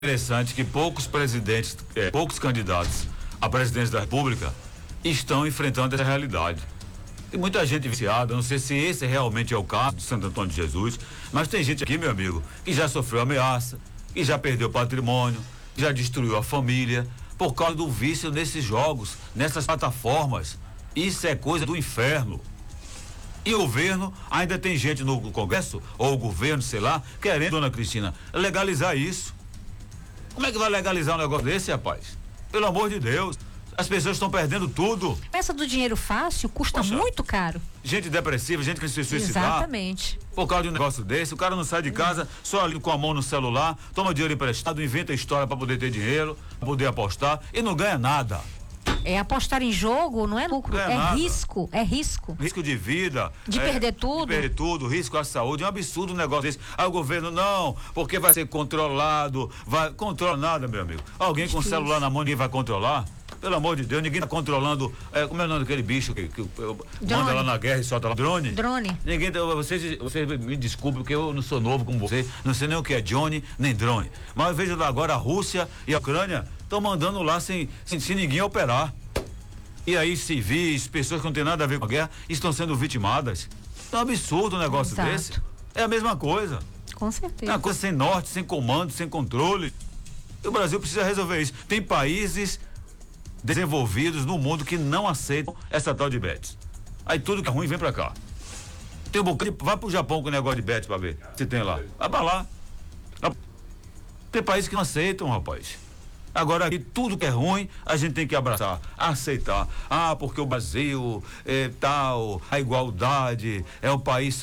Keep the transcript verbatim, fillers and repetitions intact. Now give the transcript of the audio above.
Interessante que poucos presidentes, é, poucos candidatos à presidência da República estão enfrentando essa realidade. Tem muita gente viciada, não sei se esse realmente é o caso de Santo Antônio de Jesus, mas tem gente aqui, meu amigo, que já sofreu ameaça, que já perdeu patrimônio, que já destruiu a família por causa do vício nesses jogos, nessas plataformas. Isso é coisa do inferno. E o governo, ainda tem gente no Congresso, ou o governo, sei lá, querendo, dona Cristina, legalizar isso. Como é que vai legalizar um negócio desse, rapaz? Pelo amor de Deus. As pessoas estão perdendo tudo. Essa do dinheiro fácil custa Poxa, muito caro. Gente depressiva, gente que se suicidar. Exatamente. Por causa de um negócio desse, o cara não sai de casa, só ali com a mão no celular, toma dinheiro emprestado, inventa história para poder ter dinheiro, pra poder apostar e não ganha nada. É apostar em jogo, não é lucro, Não é é nada. risco, é risco. Risco de vida. De é, perder tudo. De perder tudo, risco à saúde. É um absurdo um negócio desse. Aí o governo, não, porque vai ser controlado. Vai. Controla nada, meu amigo. Alguém com o celular na mão, ninguém vai controlar? Pelo amor de Deus, ninguém tá controlando. É, como é o nome daquele bicho que, que, que manda lá na guerra e solta lá? Drone? Drone. Ninguém. Vocês, vocês me desculpem, porque eu não sou novo como você. Não sei nem o que é Johnny, nem drone. Mas eu vejo lá agora a Rússia e a Ucrânia estão mandando lá sem, sem, sem ninguém operar. E aí civis, pessoas que não tem nada a ver com a guerra, estão sendo vitimadas. É um absurdo um negócio Exato. desse. É a mesma coisa. Com certeza. É uma coisa sem norte, sem comando, sem controle. E o Brasil precisa resolver isso. Tem países desenvolvidos no mundo que não aceitam essa tal de bet. Aí tudo que é ruim vem pra cá. Tem um bocado de, vai pro Japão com o negócio de bet pra ver se tem lá. Vai pra lá. Tem países que não aceitam, rapaz. Agora aqui tudo que é ruim a gente tem que abraçar, aceitar. Ah, porque o Brasil é tal, a igualdade é um país